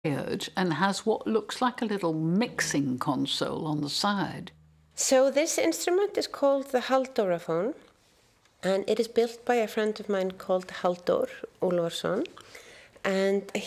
and has what looks like a little mixing console on the side. So this instrument is called the Halldóraphone, and it is built by a friend of mine called Halldór Úlfarsson. And